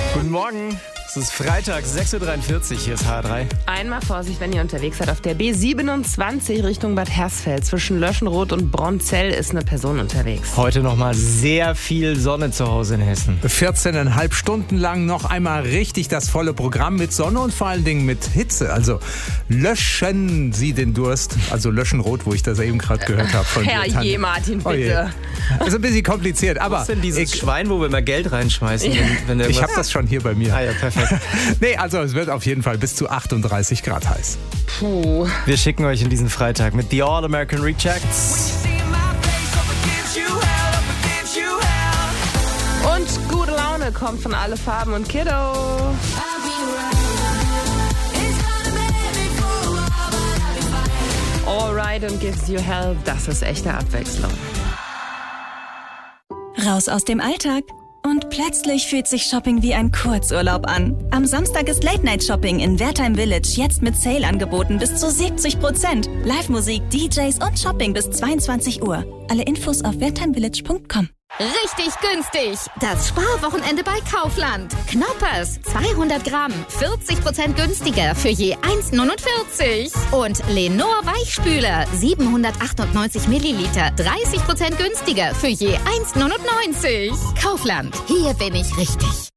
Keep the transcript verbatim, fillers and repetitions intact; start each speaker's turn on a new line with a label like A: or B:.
A: Guten Morgen. Es ist Freitag, sechs Uhr dreiundvierzig, hier ist H drei.
B: Einmal Vorsicht, wenn ihr unterwegs seid. Auf der B siebenundzwanzig Richtung Bad Hersfeld. Zwischen Löschenroth und Bronzell ist eine Person unterwegs.
A: Heute nochmal sehr viel Sonne zu Hause in Hessen.
C: vierzehneinhalb Stunden lang noch einmal richtig das volle Programm mit Sonne und vor allen Dingen mit Hitze. Also löschen Sie den Durst. Also Löschenrot, wo ich das eben gerade gehört habe. Von
B: Herr
C: dir,
B: je, Martin,
C: Oh je.
B: bitte.
C: Ist ein bisschen kompliziert, aber
A: Was ist denn dieses
C: ich,
A: Schwein, wo wir immer Geld reinschmeißen? Wenn, wenn
C: ich
A: irgendwas-
C: habe das schon hier bei mir.
A: Ah ja, perfekt.
C: Nee, also es wird auf jeden Fall bis zu achtunddreißig Grad heiß.
B: Puh.
A: Wir schicken euch in diesen Freitag mit The All American Rejects.
B: Und gute Laune kommt von Alle Farben und Kiddo. Alright and gives you hell. Das ist echte Abwechslung.
D: Raus aus dem Alltag. Und plötzlich fühlt sich Shopping wie ein Kurzurlaub an. Am Samstag ist Late-Night-Shopping in Wertheim Village jetzt mit Sale-Angeboten bis zu siebzig Prozent. Live-Musik, D Js und Shopping bis zweiundzwanzig Uhr. Alle Infos auf wertheimvillage punkt com.
E: Richtig günstig. Das Sparwochenende bei Kaufland. Knoppers zweihundert Gramm, vierzig Prozent günstiger für je eins neunundvierzig. Und Lenor Weichspüler siebenhundertachtundneunzig Milliliter, dreißig Prozent günstiger für je eins neunundneunzig. Kaufland. Hier bin ich richtig.